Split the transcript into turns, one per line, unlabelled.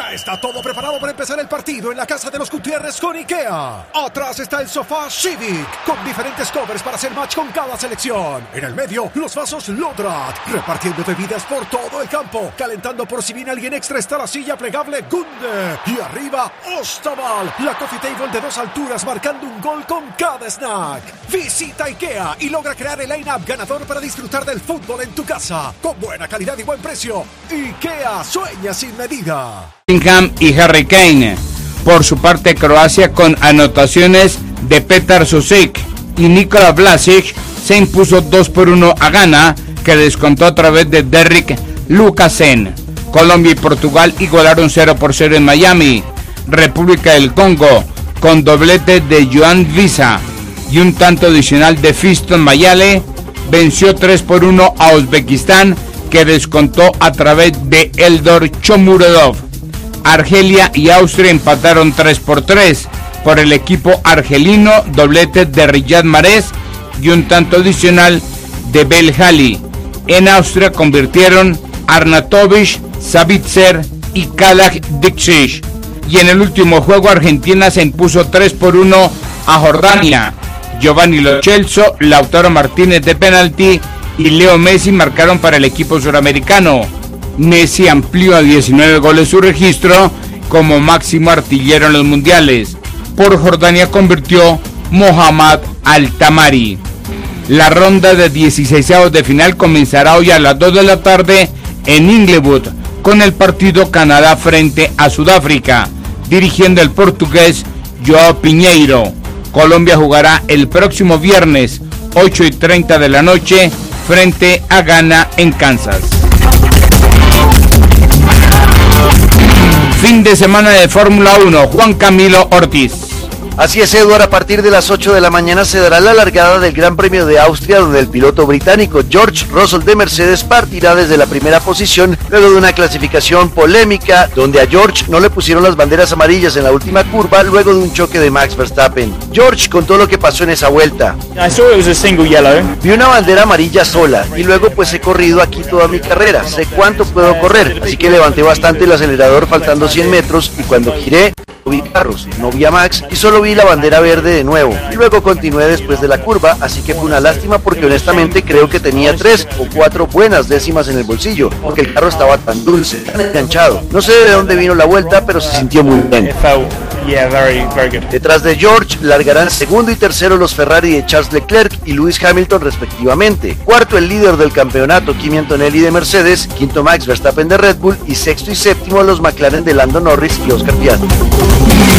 Ya está todo preparado para empezar el partido en la casa de los Gutiérrez con IKEA. Atrás está el sofá Civic, con diferentes covers para hacer match con cada selección. En el medio, los vasos Lodrat, repartiendo bebidas por todo el campo. Calentando por si viene alguien extra está la silla plegable Gunde. Y arriba, Ostaval, la coffee table de 2 alturas marcando un gol con cada snack. Visita IKEA y logra crear el line-up ganador para disfrutar del fútbol en tu casa. Con buena calidad y buen precio. IKEA sueña sin medida.
Bellingham y Harry Kane. Por su parte, Croacia con anotaciones de Petar Sušić y Nikola Vlasic se impuso 2-1 a Ghana, que descontó a través de Derrick Lucasen. Colombia y Portugal igualaron 0-0 en Miami. República del Congo con doblete de Joan Visa y un tanto adicional de Fiston Mayale venció 3-1 a Uzbekistán, que descontó a través de Eldor Shomurodov. Argelia y Austria empataron 3-3 por el equipo argelino, doblete de Riyad Mahrez y un tanto adicional de Belhali. En Austria convirtieron Arnautovic, Savitzer y Kalaj Dikšić. Y en el último juego, Argentina se impuso 3-1 a Jordania. Giovanni Lo Celso, Lautaro Martínez de penalti y Leo Messi marcaron para el equipo suramericano. Messi amplió a 19 goles su registro como máximo artillero en los mundiales. Por Jordania convirtió Mohamed Al-Tamari. La ronda de 16avos de final comenzará hoy a las 2 de la tarde en Inglewood con el partido Canadá frente a Sudáfrica, dirigiendo el portugués João Pinheiro. Colombia jugará el próximo viernes 8:30 de la noche frente a Ghana en Kansas. Fin de semana de Fórmula 1, Juan Camilo Ortiz.
Así es, Eduardo, a partir de las 8 de la mañana se dará la largada del Gran Premio de Austria, donde el piloto británico George Russell de Mercedes partirá desde la primera posición, luego de una clasificación polémica, donde a George no le pusieron las banderas amarillas en la última curva, luego de un choque de Max Verstappen. George contó lo que pasó en esa vuelta. Vi una bandera amarilla sola, y luego pues he corrido aquí toda mi carrera, sé cuánto puedo correr, así que levanté bastante el acelerador faltando 100 metros, y cuando giré, no vi carros, no vi a Max, y solo vi la bandera verde de nuevo, y luego continué después de la curva, así que fue una lástima porque honestamente creo que tenía 3 o 4 buenas décimas en el bolsillo, porque el carro estaba tan dulce, tan enganchado. No sé de dónde vino la vuelta, pero se sintió muy bien. Detrás de George largarán segundo y tercero los Ferrari de Charles Leclerc y Lewis Hamilton respectivamente. Cuarto el líder del campeonato Kimi Antonelli de Mercedes, quinto Max Verstappen de Red Bull y sexto y séptimo los McLaren de Lando Norris y Oscar Piastri.